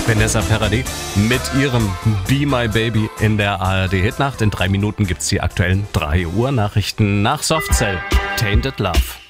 Vanessa Paradis mit ihrem Be My Baby in der ARD-Hitnacht. In 3 Minuten gibt's die aktuellen 3 Uhr Nachrichten nach Softcell. Tainted Love.